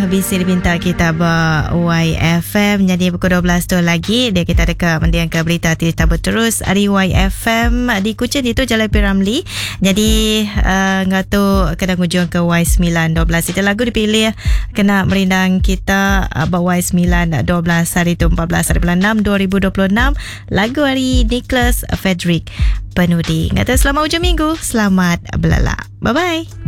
Bisi Dipinta kita YFM. Jadi pukul 12 tu lagi dia kita dekat mendiang ke berita Tirta Berterus Ari YFM di Kuching itu Jalan P. Ramlee. Jadi ngatu kena hujung ke Y912. Itu lagu dipilih kena merindang kita Y912 hari tu 14 bulan 6 2026. Lagu hari Nicholas Frederick Penudi. Ngata selamat hujung minggu. Selamat belalak. Bye bye.